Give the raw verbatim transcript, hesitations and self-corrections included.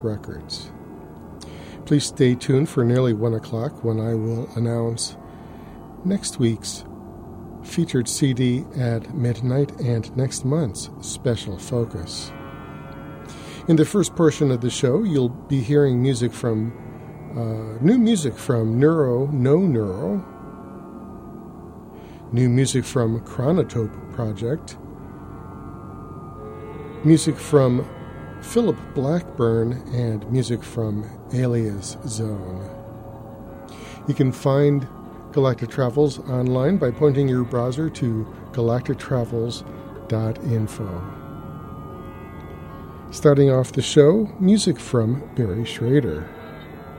Records. Please stay tuned for nearly one o'clock when I will announce next week's featured C D at midnight and next month's special focus. In the first portion of the show, you'll be hearing music from uh, new music from Neuro No Neuro, new music from Chronotope Project, music from Philip Blackburn, and music from Alias Zone. You can find Galactic Travels online by pointing your browser to galactic travels dot info. Starting off the show, music from Barry Schrader.